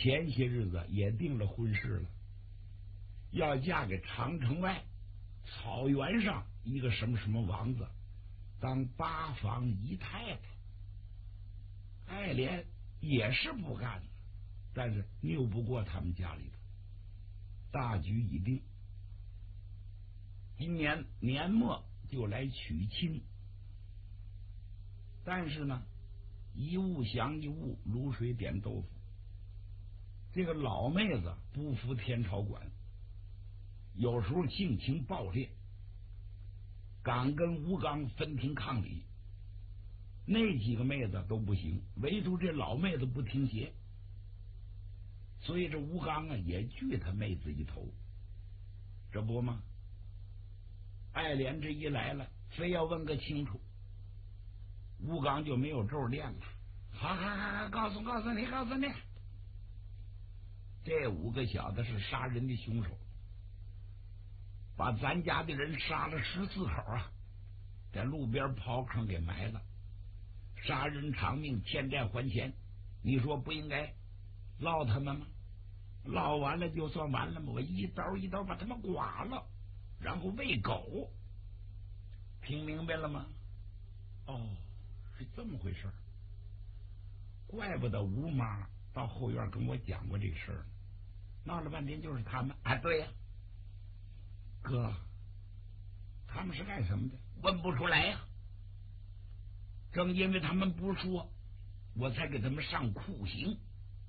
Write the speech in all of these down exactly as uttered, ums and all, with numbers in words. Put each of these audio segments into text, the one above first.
前些日子也定了婚事了，要嫁给长城外草原上一个什么什么王子，当八房姨太太。爱莲也是不干的，但是拗不过他们家里头，大局已定。今年年末就来娶亲，但是呢，一物降一物，卤水点豆腐。这个老妹子不服天朝管，有时候性情暴烈，敢跟吴刚分庭抗礼。那几个妹子都不行，唯独这老妹子不听邪，所以这吴刚啊也拒他妹子一头。这不吗？爱莲这一来了，非要问个清楚，吴刚就没有咒练了。好好好，告诉告诉你，告诉你，这五个小子是杀人的凶手，把咱家的人杀了十四口啊，在路边刨坑给埋了。杀人偿命，欠债还钱，你说不应该捞他们吗？捞完了就算完了吗？我一刀一刀把他们剐了，然后喂狗。听明白了吗？哦，是这么回事。怪不得吴妈到后院跟我讲过这事儿，闹了半天就是他们。啊，对呀、啊，哥，他们是干什么的？问不出来呀、啊。正因为他们不说，我才给他们上酷刑。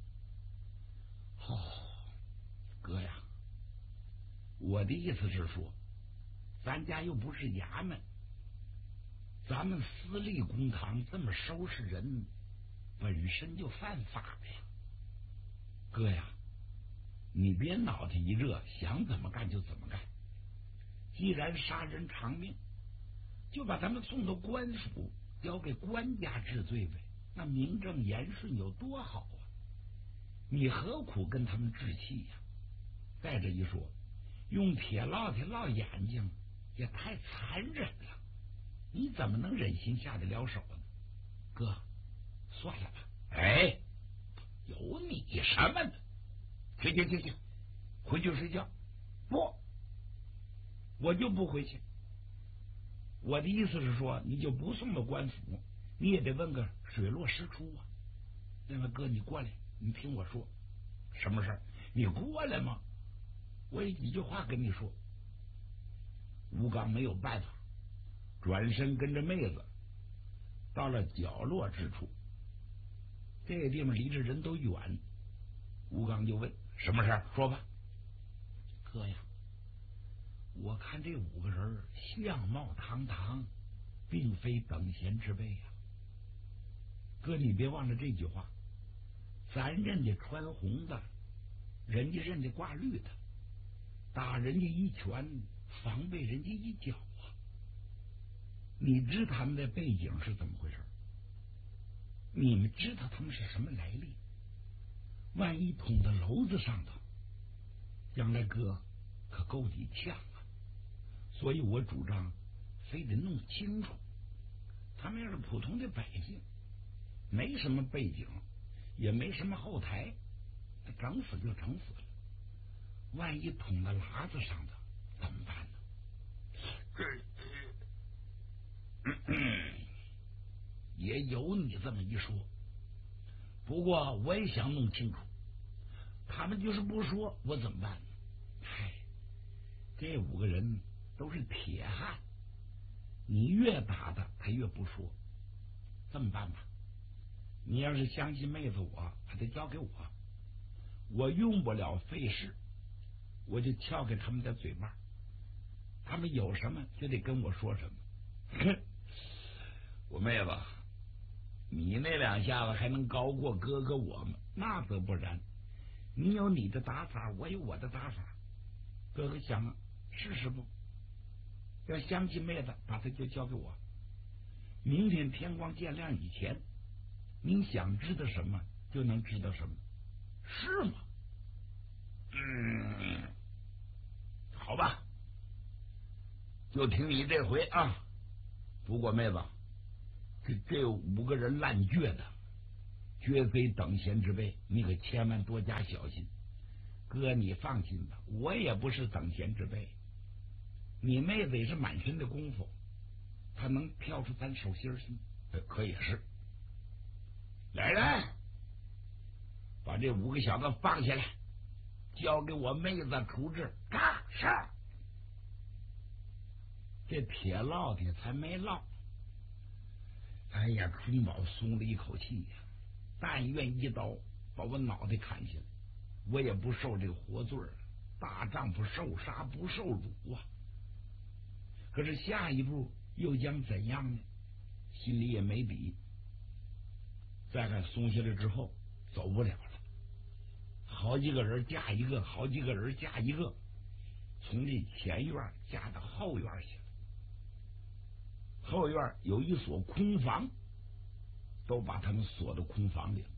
哦，哥呀，我的意思是说，咱家又不是衙门，咱们私立公堂这么收拾人，本身就犯法的呀。哥呀，你别脑袋一热，想怎么干就怎么干。既然杀人偿命，就把他们送到官府，交给官家治罪呗，那名正言顺有多好啊！你何苦跟他们置气呀？再者一说，用铁烙铁烙眼睛也太残忍了，你怎么能忍心下得了手呢？哥，算了吧。哎，有你什么的？去去去去，回去睡觉。不，我就不回去。我的意思是说，你就不送到官府，你也得问个水落石出啊。那个哥，你过来，你听我说，什么事儿？你过来嘛，我有几句话跟你说。吴刚没有办法，转身跟着妹子到了角落之处。这个地方离着人都远，吴刚就问：什么事儿？说吧。哥呀，我看这五个人相貌堂堂，并非等闲之辈呀。哥，你别忘了这句话，咱认得穿红的，人家认得挂绿的，打人家一拳，防备人家一脚啊。你知他们的背景是怎么回事？你们知道他们是什么来历？万一捅到篓子上头，将来哥可够你呛啊！所以我主张非得弄清楚，他们要是普通的百姓，没什么背景，也没什么后台，整死就整死了。万一捅到喇子上头怎么办呢？这、呃、也有你这么一说，不过我也想弄清楚，他们就是不说，我怎么办呢？嗨，这五个人都是铁汉，你越打他，他越不说。这么办吧，你要是相信妹子我，把他交给我，我用不了费事，我就撬开他们的嘴巴，他们有什么就得跟我说什么。我妹子，你那两下子还能高过哥哥我们？那则不然，你有你的打法，我有我的打法。哥哥想试试不？要相信妹子，把他就交给我。明天天光见亮以前，您想知道什么就能知道什么，是吗？嗯，好吧，就听你这回啊。不过妹子，这这五个人烂倔的， 绝非等闲之辈，你可千万多加小心。哥，你放心吧，我也不是等闲之辈。你妹子也是满身的功夫，她能跳出咱手心去？呃，可以是。来人，把这五个小子放下来，交给我妹子处置。嘎是。这铁烙铁才没烙。哎呀，春宝松了一口气呀！但愿一刀把我脑袋砍下来，我也不受这个活罪儿。大丈夫受杀不受辱啊！可是下一步又将怎样呢？心里也没底。再看松下来之后，走不了了。好几个人架一个，好几个人架一个，从这前院架到后院去了。后院有一所空房，都把他们锁到空房里了。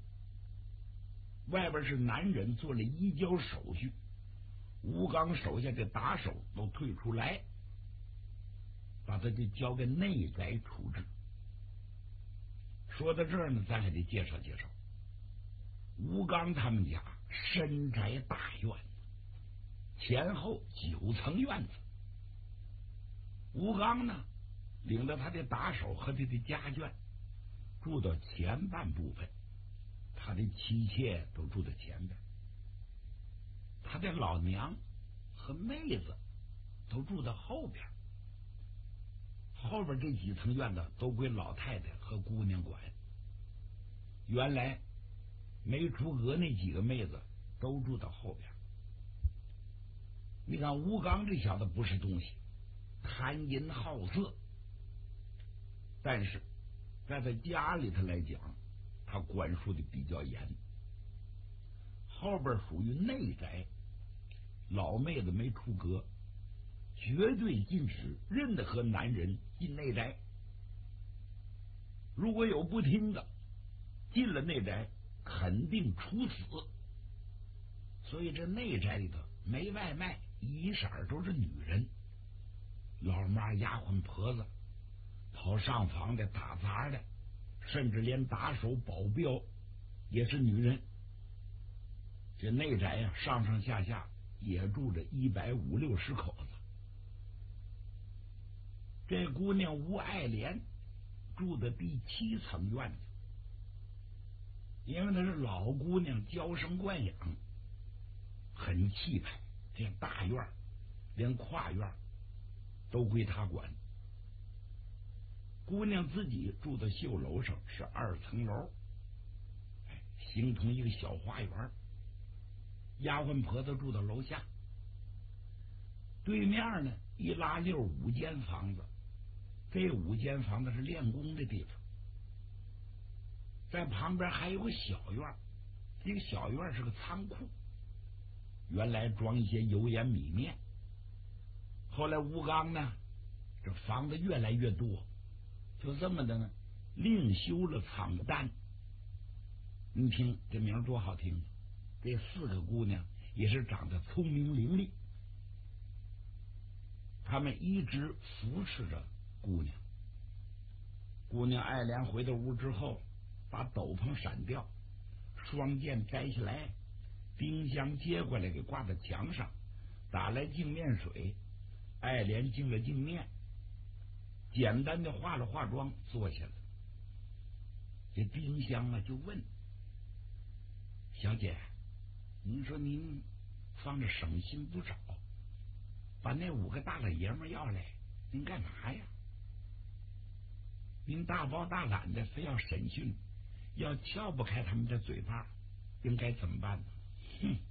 外边是男人做了移交手续，吴刚手下的打手都退出来，把他就交给内宅处置。说到这儿呢，咱还得介绍介绍吴刚他们家深宅大院，前后九层院子。吴刚呢，领着他的打手和他的家眷住到前半部分，他的妻妾都住在前边，他的老娘和妹子都住在后边。后边这几层院子都归老太太和姑娘管。原来没出阁那几个妹子都住到后边。你看吴刚这小子不是东西，贪淫好色，但是在他家里头来讲，他管束的比较严。后边属于内宅，老妹子没出阁，绝对禁止任何男人进内宅。如果有不听的进了内宅，肯定处死。所以这内宅里头没外卖，一色都是女人，老妈、丫鬟、婆子，跑上房的、打杂的，甚至连打手、保镖也是女人。这内宅呀、啊，上上下下也住着一百五六十口子。这姑娘吴爱莲住的第七层院子，因为她是老姑娘，娇生惯养，很气派。这大院连跨院都归她管。姑娘自己住在绣楼上，是二层楼，形同一个小花园。丫鬟婆子住到楼下，对面呢一拉溜五间房子，这五间房子是练功的地方。在旁边还有个小院，这个小院是个仓库，原来装一些油盐米面。后来吴刚呢，这房子越来越多，就这么的呢，另修了仓单。你听这名多好听！这四个姑娘也是长得聪明伶俐，她们一直扶持着姑娘。姑娘爱莲回到屋之后，把斗篷闪掉，双剑摘下来，冰箱接过来给挂在墙上，打来净面水，爱莲净了净面，简单的化了化妆，坐下了。这冰箱啊就问小姐，您说您放着省心不找，把那五个大老爷们要来，您干嘛呀？您大包大揽的非要审讯，要撬不开他们的嘴巴，应该怎么办呢？哼！